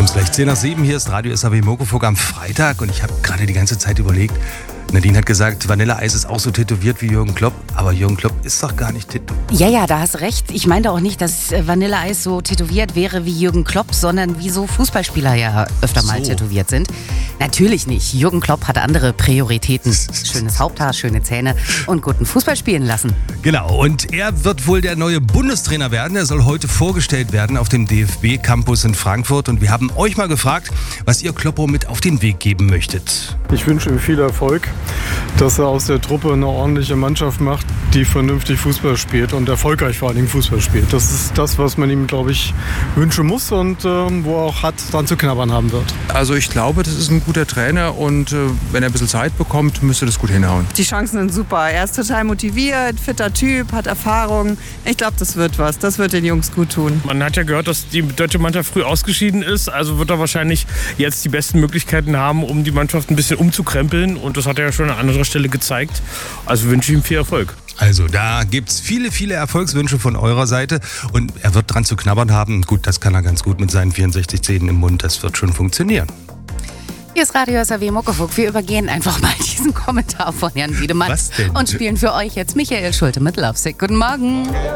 es gleich 10 nach 7. Hier ist Radio SAW Muckefuck am Freitag und ich habe gerade die ganze Zeit überlegt, Nadine hat gesagt, Vanilleeis ist auch so tätowiert wie Jürgen Klopp, aber Jürgen Klopp ist doch gar nicht tätowiert. Ja, da hast recht. Ich meinte auch nicht, dass Vanilleeis so tätowiert wäre wie Jürgen Klopp, sondern wie so Fußballspieler ja öfter mal tätowiert sind. Natürlich nicht. Jürgen Klopp hat andere Prioritäten. Schönes Haupthaar, schöne Zähne und guten Fußball spielen lassen. Genau, und er wird wohl der neue Bundestrainer werden. Er soll heute vorgestellt werden auf dem DFB-Campus in Frankfurt. Und wir haben euch mal gefragt, was ihr Kloppo mit auf den Weg geben möchtet. Ich wünsche ihm viel Erfolg, dass er aus der Truppe eine ordentliche Mannschaft macht, die vernünftig Fußball spielt und erfolgreich vor allen Dingen Fußball spielt. Das ist das, was man ihm, glaube ich, wünschen muss und wo er auch dran zu knabbern haben wird. Also ich glaube, das ist ein guter Trainer und wenn er ein bisschen Zeit bekommt, müsste das gut hinhauen. Die Chancen sind super. Er ist total motiviert, fitter Typ, hat Erfahrung. Ich glaube, das wird was. Das wird den Jungs gut tun. Man hat ja gehört, dass die deutsche Mannschaft früh ausgeschieden ist. Also wird er wahrscheinlich jetzt die besten Möglichkeiten haben, um die Mannschaft ein bisschen umzukrempeln. Und das hat er ja schon an anderer Stelle gezeigt. Also wünsche ich ihm viel Erfolg. Also da gibt's viele, viele Erfolgswünsche von eurer Seite und er wird dran zu knabbern haben. Gut, das kann er ganz gut mit seinen 64 Zähnen im Mund. Das wird schon funktionieren. Hier ist Radio SAW Muckefuck. Wir übergehen einfach mal diesen Kommentar von Herrn Wiedemann Was denn? und spielen für euch jetzt Michael Schulte mit Lovesick. Guten Morgen.